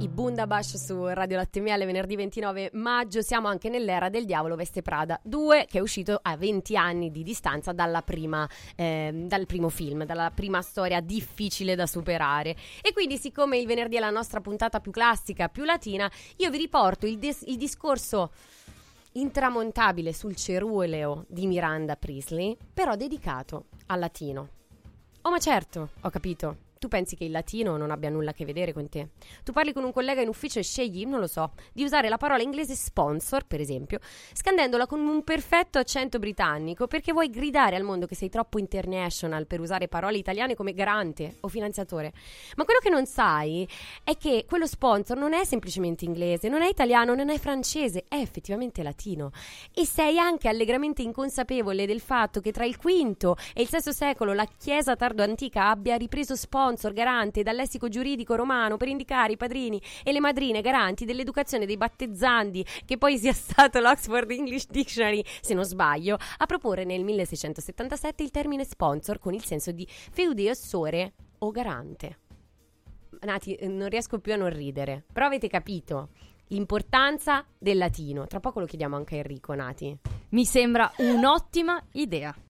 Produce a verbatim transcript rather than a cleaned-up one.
di Bundabash su Radio Latte Miele venerdì ventinove maggio. Siamo anche nell'era del Diavolo Veste Prada due, che è uscito a venti anni di distanza dalla prima, eh, dal primo film, dalla prima storia difficile da superare. E quindi, siccome il venerdì è la nostra puntata più classica, più latina, io vi riporto il, des- il discorso intramontabile sul ceruleo di Miranda Priestly, però dedicato al latino. Oh, ma certo, ho capito. Tu pensi che il latino non abbia nulla a che vedere con te? Tu parli con un collega in ufficio e scegli, non lo so, di usare la parola inglese sponsor, per esempio, scandendola con un perfetto accento britannico perché vuoi gridare al mondo che sei troppo international per usare parole italiane come garante o finanziatore. Ma quello che non sai è che quello sponsor non è semplicemente inglese, non è italiano, non è francese, è effettivamente latino. E sei anche allegramente inconsapevole del fatto che tra il quinto e il sesto secolo la Chiesa tardo-antica abbia ripreso sponsor garante dal lessico giuridico romano per indicare i padrini e le madrine garanti dell'educazione dei battezzandi, che poi sia stato l'Oxford English Dictionary, se non sbaglio, a proporre nel milleseicentosettantasette il termine sponsor con il senso di feudeossore o garante. Nati, non riesco più a non ridere, però avete capito l'importanza del latino. Tra poco lo chiediamo anche a Enrico, Nati. Mi sembra un'ottima idea.